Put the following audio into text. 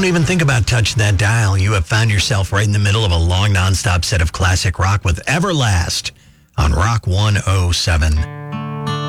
Don't even think about touching that dial. You have found yourself right in the middle of a long, nonstop set of classic rock with Everlast on Rock 107.